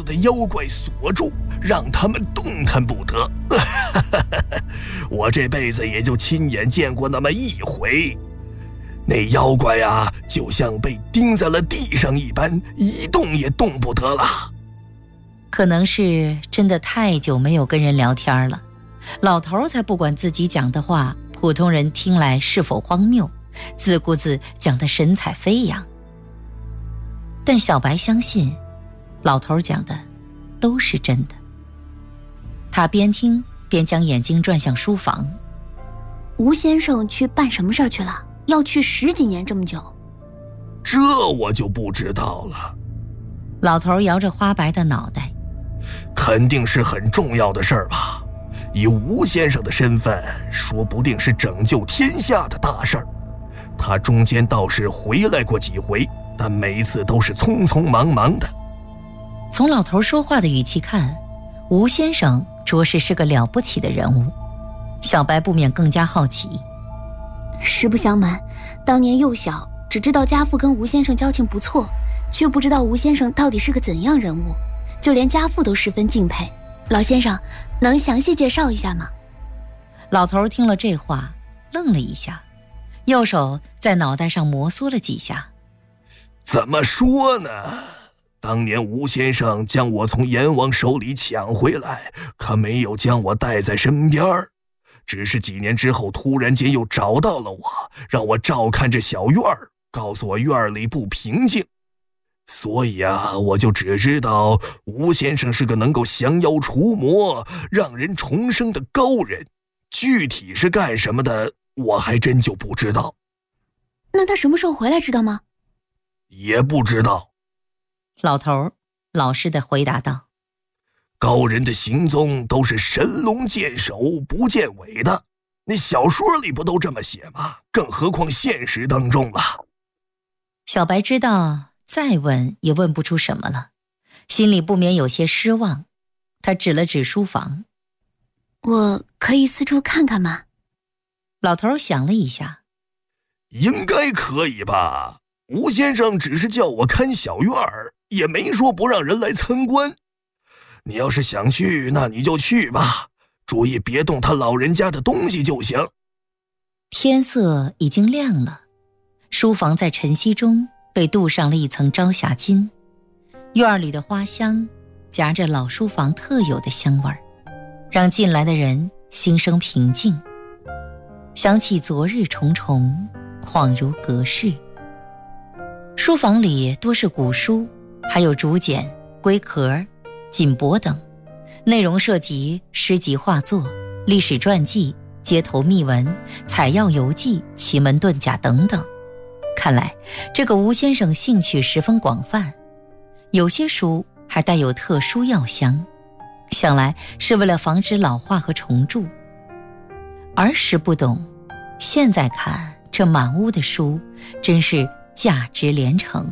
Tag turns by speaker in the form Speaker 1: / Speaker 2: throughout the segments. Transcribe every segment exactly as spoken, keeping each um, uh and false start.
Speaker 1: 的妖怪锁住，让他们动弹不得。我这辈子也就亲眼见过那么一回，那妖怪啊，就像被钉在了地上一般，一动也动不得了。
Speaker 2: 可能是真的太久没有跟人聊天了，老头才不管自己讲的话普通人听来是否荒谬，自顾自讲得神采飞扬。但小白相信老头讲的都是真的。他边听边将眼睛转向书房。
Speaker 3: 吴先生去办什么事儿去了？要去十几年这么久？
Speaker 1: 这我就不知道了。
Speaker 2: 老头摇着花白的脑袋。
Speaker 1: 肯定是很重要的事儿吧，以吴先生的身份，说不定是拯救天下的大事儿。他中间倒是回来过几回，但每次都是匆匆忙忙的。
Speaker 2: 从老头说话的语气看，吴先生着实是个了不起的人物。小白不免更加好奇。
Speaker 3: 实不相瞒，当年幼小，只知道家父跟吴先生交情不错，却不知道吴先生到底是个怎样人物，就连家父都十分敬佩。老先生，能详细介绍一下吗？
Speaker 2: 老头听了这话，愣了一下，右手在脑袋上摩挲了几下。
Speaker 1: 怎么说呢？当年吴先生将我从阎王手里抢回来，可没有将我带在身边，只是几年之后突然间又找到了我，让我照看着小院儿，告诉我院里不平静。所以啊，我就只知道吴先生是个能够降妖除魔、让人重生的高人，具体是干什么的，我还真就不知道。
Speaker 3: 那他什么时候回来知道吗？
Speaker 1: 也不知道。
Speaker 2: 老头老实地回答道。
Speaker 1: 高人的行踪都是神龙见首不见尾的，那小说里不都这么写吗？更何况现实当中了。
Speaker 2: 小白知道再问也问不出什么了，心里不免有些失望。他指了指书房。
Speaker 3: 我可以四处看看吗？
Speaker 2: 老头想了一下。
Speaker 1: 应该可以吧，吴先生只是叫我看小院儿，也没说不让人来参观。你要是想去，那你就去吧，注意别动他老人家的东西就行。
Speaker 2: 天色已经亮了，书房在晨曦中被镀上了一层朝霞金，院里的花香夹着老书房特有的香味儿，让进来的人心生平静。想起昨日重重，恍如隔世。书房里多是古书，还有竹简、龟壳、锦帛等，内容涉及诗集画作、历史传记、街头秘闻、采药游记、奇门遁甲等等。看来这个吴先生兴趣十分广泛，有些书还带有特殊药香，想来是为了防止老化和重蛀。儿时不懂，现在看这满屋的书，真是价值连城。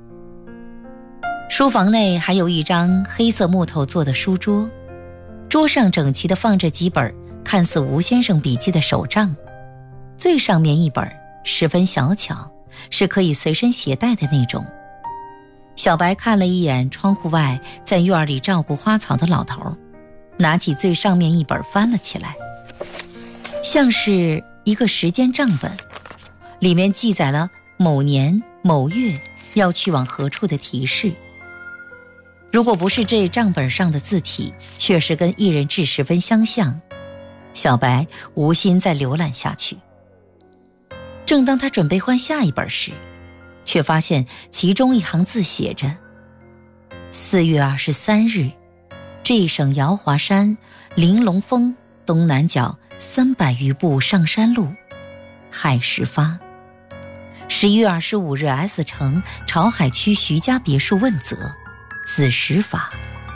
Speaker 2: 书房内还有一张黑色木头做的书桌，桌上整齐地放着几本看似吴先生笔记的手账，最上面一本十分小巧，是可以随身携带的那种。小白看了一眼窗户外在院里照顾花草的老头，拿起最上面一本翻了起来，像是一个时间账本，里面记载了某年某月要去往何处的提示。如果不是这账本上的字体确实跟一人志十分相像，小白无心再浏览下去。正当他准备换下一本时，却发现其中一行字写着：四月二十三日，这省瑶华山玲珑峰东南角三百余步上山路，亥时发。十一月二十五日 S 城潮海区徐家别墅问责，子时发。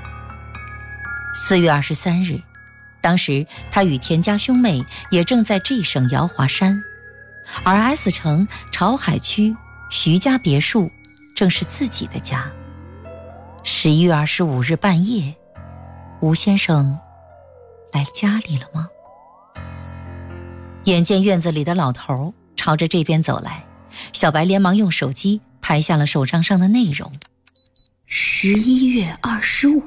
Speaker 2: 四月二十三日，当时他与田家兄妹也正在这省瑶华山，而 S 城潮海区徐家别墅正是自己的家。十一月二十五日半夜，吴先生来家里了吗？眼见院子里的老头朝着这边走来，小白连忙用手机拍下了手账上的内容。
Speaker 3: 十一月二十五